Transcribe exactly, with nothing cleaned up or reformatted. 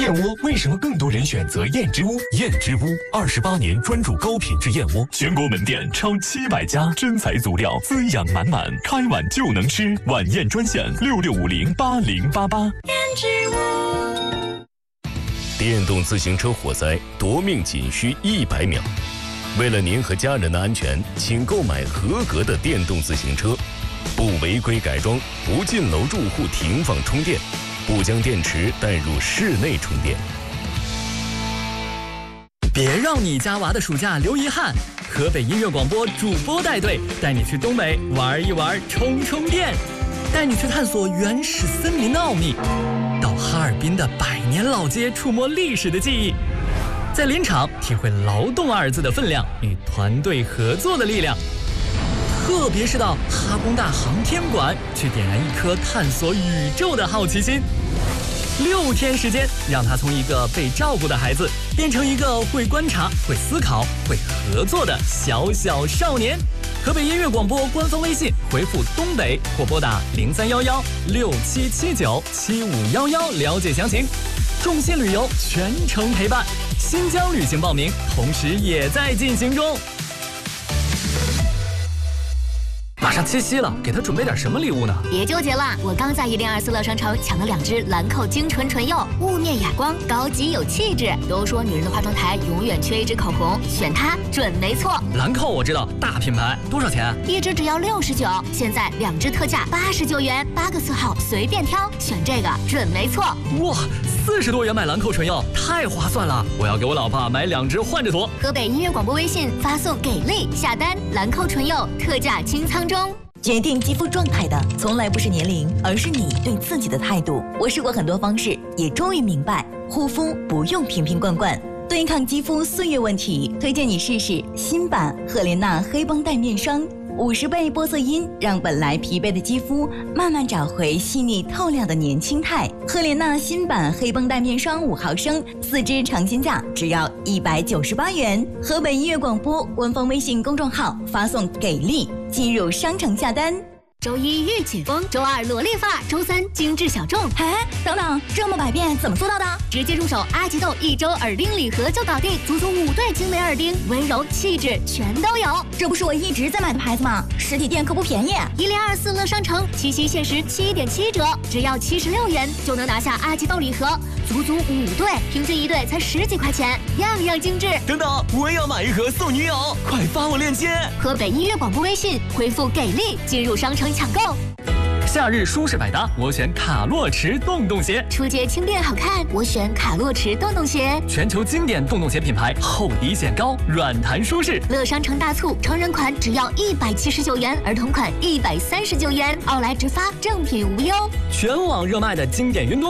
燕窝为什么更多人选择燕之屋？燕之屋二十八年专注高品质燕窝，全国门店超七百家，真材足料，滋养满满，开碗就能吃。晚宴专线六六五零八零八八。 燕之屋。 电动自行车火灾夺命仅需一百秒。为了您和家人的安全，请购买合格的电动自行车，不违规改装，不进楼住户停放充电，不将电池带入室内充电。 别让你家娃的暑假留遗憾，河北音乐广播主播带队带你去东北玩一玩，充充电，带你去探索原始森林的奥秘，到哈尔滨的百年老街触摸历史的记忆，在林场体会劳动二字的分量与团队合作的力量，特别是到哈工大航天馆去点燃一颗探索宇宙的好奇心。六天时间，让他从一个被照顾的孩子变成一个会观察、会思考、会合作的小小少年。河北音乐广播官方微信回复东北或拨打零三幺幺六七七九七五幺幺了解详情。众信旅游全程陪伴，新疆旅行报名同时也在进行中。马上七夕了，给他准备点什么礼物呢？ 别纠结了，我刚在一零二四乐商城抢了两支兰蔻精纯唇釉，雾面哑光，高级有气质。都说女人的化妆台永远缺一支口红，选它准没错。 兰蔻我知道，大品牌，多少钱？ 一支只要六十九，现在两支特价八十九元，八个色号随便挑，选这个准没错。 哇，四十多元买兰蔻唇釉，太划算了！我要给我老婆买两支换着涂。 河北音乐广播微信发送给力下单，兰蔻唇釉特价清仓中。 决定肌肤状态的从来不是年龄，而是你对自己的态度。我试过很多方式，也终于明白，护肤不用瓶瓶罐罐。对抗肌肤岁月问题，推荐你试试新版赫莲娜黑绷带面霜，五十倍玻色因让本来疲惫的肌肤慢慢找回细腻透亮的年轻态。赫莲娜新版黑绷带面霜五毫升，四支尝鲜价只要一百九十八元。河北音乐广播官方微信公众号发送给力，进入商城下单。 周一御姐风，周二萝莉范儿，周三精致小众。 哎，等等，这么百变怎么做到的？ 直接入手阿吉豆一周耳钉礼盒就搞定，足足五对精美耳钉，温柔气质全都有。 这不是我一直在买的牌子吗？实体店可不便宜。 一零二四乐商城七夕限时七点七折，只要七十六元就能拿下阿吉豆礼盒，足足五对，平均一对才十几块钱，样样精致。 等等，我也要买一盒送女友，快发我链接。 河北音乐广播微信回复给力进入商城抢购。 夏日舒适百搭，我选卡洛驰洞洞鞋。 出街轻便好看，我选卡洛驰洞洞鞋。 全球经典洞洞鞋品牌，厚底显高，软弹舒适。 乐商城大促，成人款只要一百七十九元，儿童款一百三十九元，奥莱直发，正品无忧。 全网热卖的经典运动